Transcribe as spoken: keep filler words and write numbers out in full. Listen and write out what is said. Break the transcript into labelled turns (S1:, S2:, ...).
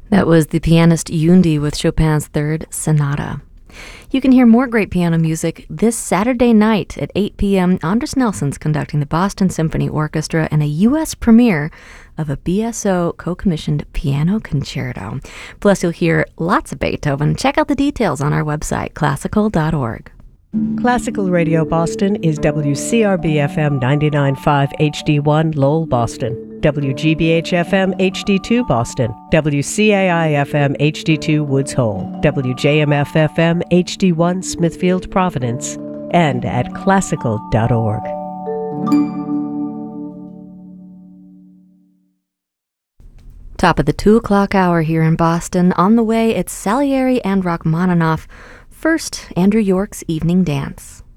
S1: That was the pianist Yundi with Chopin's Third Sonata. You can hear more great piano music this Saturday night at eight p.m. Andres Nelson's conducting the Boston Symphony Orchestra and a U S premiere of a B S O co-commissioned piano concerto. Plus, you'll hear lots of Beethoven. Check out the details on our website, classical dot org.
S2: Classical Radio Boston is W C R B F M ninety-nine point five H D one Lowell, Boston, W G B H F M H D two Boston, W C A I F M H D two Woods Hole, W J M F F M H D one Smithfield, Providence, and at classical dot org.
S1: Top of the two o'clock hour here in Boston. On the way, it's Salieri and Rachmaninoff. First, Andrew York's Evening Dance.